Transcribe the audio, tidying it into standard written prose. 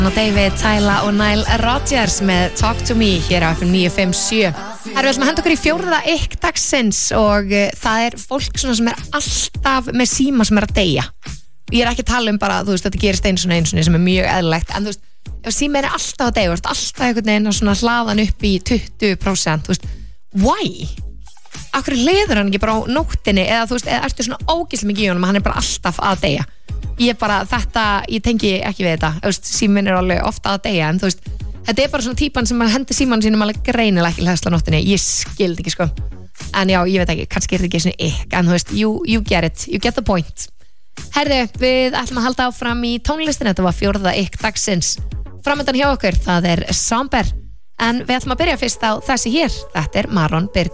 David, Tyla og Nile Rodgers með Talk to Me hér á FM 957. Það er vel sem að henda okkur í fjórða ykk dagsins og það fólk svona sem alltaf með síma sem að deyja. Ég ekki að tala bara, þú veist, þetta gerist einu sem mjög eðlilegt, en þú veist, ef síma alltaf að deyja, alltaf einhvern veginn svona hlaðan upp í 20%, þú veist, why? Akkur leiður hann ekki bara á nóttinni eða þú veist, eða ertu svona ógeðslega mikið í honum, hann bara alltaf að deyja. Ég tengi ekki við þetta, þú veist, síminn alveg ofta að deyja, en þú veist, þetta bara svona típan sem hendi símann sínum alveg greinilega ekki hlæsla nóttinni, ég skildi ekki sko, en já, ég veit ekki, kannski þetta ekki svona ykk, en þú veist, you get it, you get the point. Herðu, við ætlum að halda áfram í tónlistinni, þetta var fjórða ykk dagsins, framöndan hjá okkur, það Somber, en við ætlum að byrja fyrst á þessi hér, þetta Maron Bird.